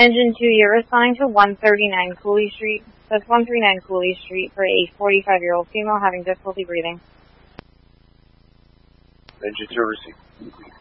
Engine 2, you're assigned to 139 Cooley Street. That's 139 Cooley Street for a 45-year-old female having difficulty breathing. Engine 2 received.